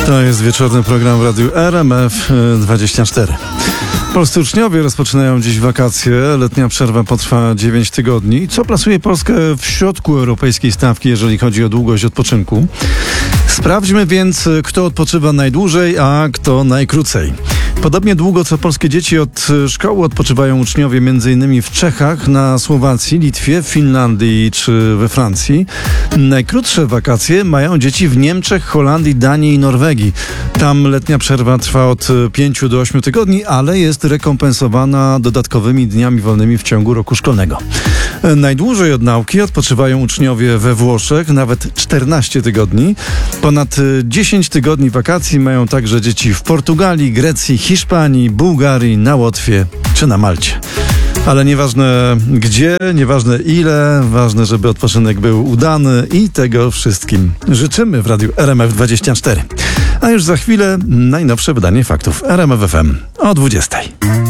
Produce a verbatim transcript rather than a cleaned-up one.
To jest wieczorny program w Radiu R M F dwadzieścia cztery. Polscy uczniowie rozpoczynają dziś wakacje. Letnia przerwa potrwa dziewięć tygodni, co plasuje Polskę w środku europejskiej stawki, jeżeli chodzi o długość odpoczynku. Sprawdźmy więc, kto odpoczywa najdłużej, a kto najkrócej. Podobnie długo co polskie dzieci od szkoły odpoczywają uczniowie m.in. w Czechach, na Słowacji, Litwie, Finlandii czy we Francji. Najkrótsze wakacje mają dzieci w Niemczech, Holandii, Danii i Norwegii. Tam letnia przerwa trwa od pięciu do ośmiu tygodni, ale jest rekompensowana dodatkowymi dniami wolnymi w ciągu roku szkolnego. Najdłużej od nauki odpoczywają uczniowie we Włoszech, nawet czternaście tygodni. Ponad dziesięć tygodni wakacji mają także dzieci w Portugalii, Grecji, Hiszpanii, Bułgarii, na Łotwie czy na Malcie. Ale nieważne gdzie, nieważne ile, ważne, żeby odpoczynek był udany i tego wszystkim życzymy w Radiu R M F dwadzieścia cztery. A już za chwilę najnowsze wydanie faktów R M F F M o dwudziestej.